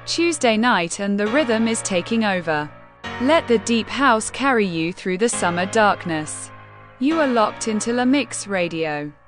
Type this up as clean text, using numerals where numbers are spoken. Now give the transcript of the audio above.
Tuesday night and the rhythm is taking over. Let the deep house carry you through the summer darkness. You are locked into La Mix Radio.